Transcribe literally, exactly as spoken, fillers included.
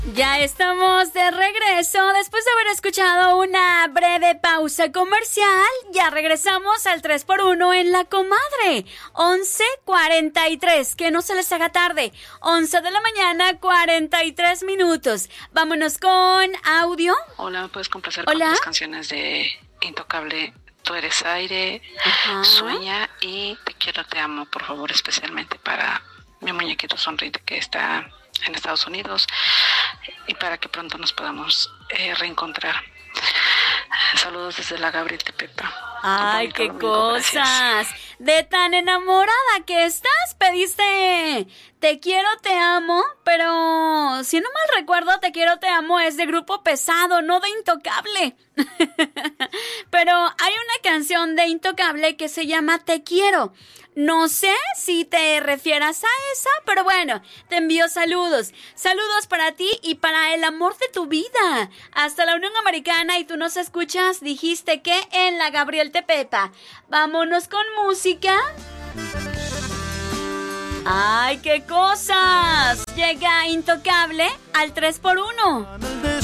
Ya estamos de regreso después de haber escuchado una breve pausa comercial. Ya regresamos al tres por uno en La Comadre. once cuarenta y tres, que no se les haga tarde. once de la mañana, cuarenta y tres minutos. Vámonos con audio. Hola, ¿me puedes complacer Hola. con las canciones de Intocable? Tú eres aire, Ajá. Sueña y Te quiero, te amo, por favor, especialmente para mi muñequito sonriente que está en Estados Unidos y para que pronto nos podamos eh, reencontrar. Saludos desde la Gabriel Tepepa. Ay, qué domingo, cosas. gracias. De tan enamorada que estás, pediste Te quiero, te amo, pero si no mal recuerdo, Te quiero, te amo es de Grupo Pesado, no de Intocable. Pero hay una canción de Intocable que se llama Te quiero. No sé si te refieras a esa, pero bueno, te envío saludos. Saludos para ti y para el amor de tu vida. Hasta la Unión Americana, y tú nos escuchas, dijiste que en la Gabriel Tepepa. Vámonos con música. ¡Ay, qué cosas! Llega Intocable al tres por uno.